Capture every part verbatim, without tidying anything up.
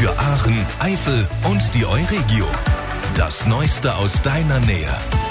für Aachen, Eifel und die Euregio. Das Neueste aus deiner Nähe.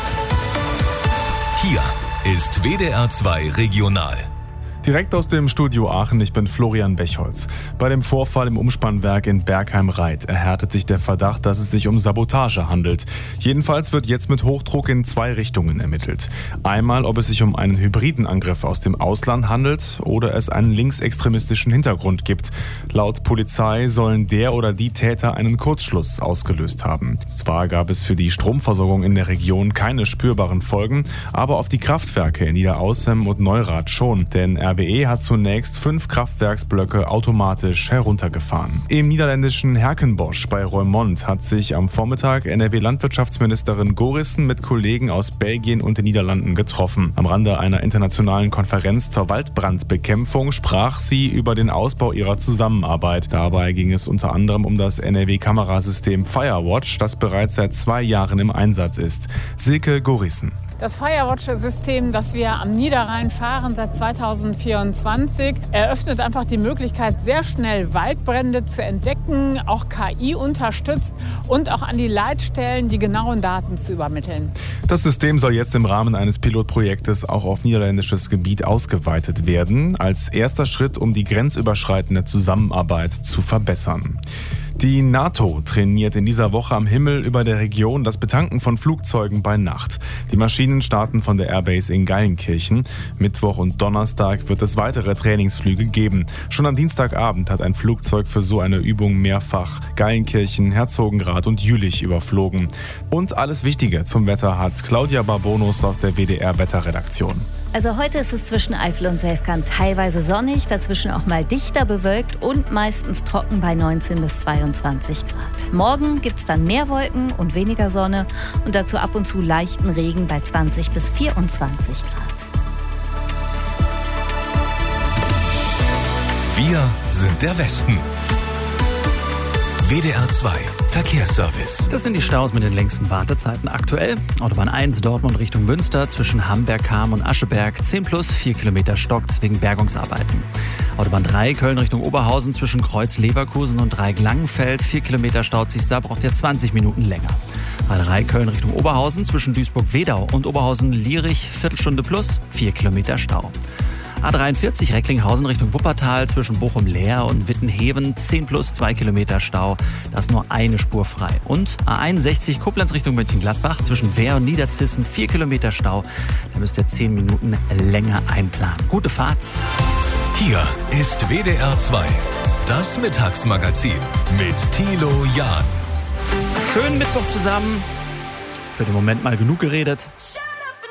Hier ist W D R zwei Regional. Direkt aus dem Studio Aachen, ich bin Florian Bechholz. Bei dem Vorfall im Umspannwerk in Bergheim-Reit erhärtet sich der Verdacht, dass es sich um Sabotage handelt. Jedenfalls wird jetzt mit Hochdruck in zwei Richtungen ermittelt. Einmal, ob es sich um einen hybriden Angriff aus dem Ausland handelt oder es einen linksextremistischen Hintergrund gibt. Laut Polizei sollen der oder die Täter einen Kurzschluss ausgelöst haben. Zwar gab es für die Stromversorgung in der Region keine spürbaren Folgen, aber auf die Kraftwerke in Niederaußem und Neurath schon, denn R W E hat zunächst fünf Kraftwerksblöcke automatisch heruntergefahren. Im niederländischen Herkenbosch bei Roermond hat sich am Vormittag N R W-Landwirtschaftsministerin Gorissen mit Kollegen aus Belgien und den Niederlanden getroffen. Am Rande einer internationalen Konferenz zur Waldbrandbekämpfung sprach sie über den Ausbau ihrer Zusammenarbeit. Dabei ging es unter anderem um das N R W-Kamerasystem Firewatch, das bereits seit zwei Jahren im Einsatz ist. Silke Gorissen. Das Firewatch-System, das wir am Niederrhein fahren seit zweitausendvierundzwanzig, eröffnet einfach die Möglichkeit, sehr schnell Waldbrände zu entdecken, auch K I unterstützt und auch an die Leitstellen die genauen Daten zu übermitteln. Das System soll jetzt im Rahmen eines Pilotprojektes auch auf niederländisches Gebiet ausgeweitet werden, als erster Schritt, um die grenzüberschreitende Zusammenarbeit zu verbessern. Die NATO trainiert in dieser Woche am Himmel über der Region das Betanken von Flugzeugen bei Nacht. Die Maschinen starten von der Airbase in Geilenkirchen. Mittwoch und Donnerstag wird es weitere Trainingsflüge geben. Schon am Dienstagabend hat ein Flugzeug für so eine Übung mehrfach Geilenkirchen, Herzogenrath und Jülich überflogen. Und alles Wichtige zum Wetter hat Claudia Barbonus aus der W D R-Wetterredaktion. Also heute ist es zwischen Eifel und Selfkant teilweise sonnig, dazwischen auch mal dichter bewölkt und meistens trocken bei neunzehn bis zweiundzwanzig Grad. Morgen gibt es dann mehr Wolken und weniger Sonne und dazu ab und zu leichten Regen bei zwanzig bis vierundzwanzig Grad. Wir sind der Westen. W D R zwei Verkehrsservice. Das sind die Staus mit den längsten Wartezeiten aktuell. Autobahn eins Dortmund Richtung Münster zwischen Hamberg, Cham und Ascheberg zehn plus vier Kilometer Stocks wegen Bergungsarbeiten. Autobahn drei Köln Richtung Oberhausen zwischen Kreuz Leverkusen und Dreieck-Langenfeld vier Kilometer Stau, siehst da braucht ihr zwanzig Minuten länger. A drei Köln Richtung Oberhausen zwischen Duisburg-Wedau und Oberhausen-Lierich Viertelstunde plus vier Kilometer Stau. A dreiundvierzig Recklinghausen Richtung Wuppertal zwischen Bochum-Leer und Wittenheven zehn plus zwei Kilometer Stau. Da ist nur eine Spur frei. Und A einundsechzig Koblenz Richtung Mönchengladbach zwischen Wehr und Niederzissen vier Kilometer Stau. Da müsst ihr zehn Minuten länger einplanen. Gute Fahrt. Hier ist W D R zwei, das Mittagsmagazin mit Thilo Jahn. Schönen Mittwoch zusammen. Für den Moment mal genug geredet.